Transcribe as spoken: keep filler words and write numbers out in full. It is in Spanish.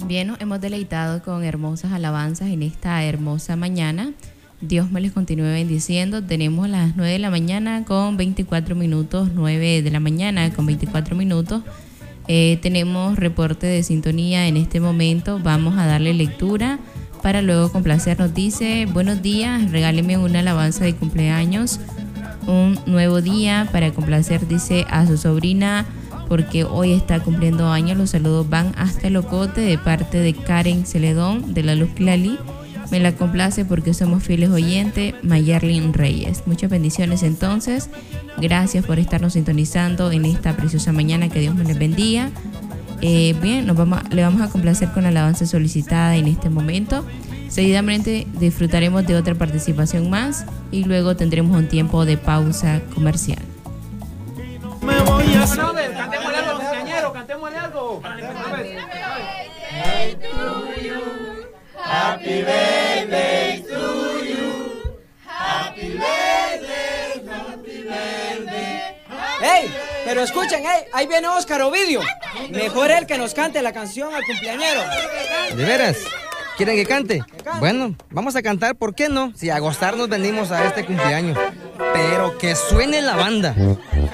Bien, nos hemos deleitado con hermosas alabanzas en esta hermosa mañana. Dios me les continúe bendiciendo. Tenemos las nueve de la mañana con veinticuatro minutos, nueve de la mañana con veinticuatro minutos. Eh, tenemos reporte de sintonía en este momento. Vamos a darle lectura para luego complacernos. Dice, buenos días, regáleme una alabanza de cumpleaños. Un nuevo día para complacer, dice, a su sobrina, porque hoy está cumpliendo años. Los saludos van hasta el Ocote de parte de Karen Celedón de la Luz Clali. Me la complace porque somos fieles oyentes, Mayerlin Reyes. Muchas bendiciones entonces. Gracias por estarnos sintonizando en esta preciosa mañana. Que Dios me les bendiga. Eh, bien, nos vamos, le vamos a complacer con la alabanza solicitada en este momento. Seguidamente disfrutaremos de otra participación más y luego tendremos un tiempo de pausa comercial. Me voy a no, ver, cantémosle algo, compañero, cantémosle algo. Hey to you, happy birthday to you, happy birthday, happy birthday. ¡Ey! Pero escuchen, ey, ahí viene Óscar Ovidio. Mejor él que nos cante la canción al cumpleañero. ¿De veras? ¿Quieren que cante? Bueno, vamos a cantar, ¿por qué no? Si a gozarnos venimos a este cumpleaños. Pero que suene la banda.